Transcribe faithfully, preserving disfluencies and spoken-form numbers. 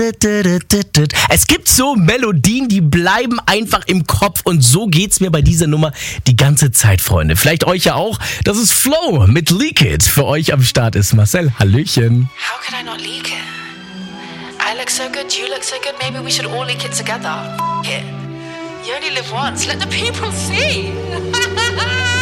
Es gibt so Melodien, die bleiben einfach im Kopf und so geht's mir bei dieser Nummer die ganze Zeit, Freunde. Vielleicht euch ja auch. Das ist Flow mit Leak It. Für euch am Start ist Marcel. Hallöchen. How could I not leak it? I look so good, you look so good, maybe we should all leak it together. F- it. You only live once, let the people see.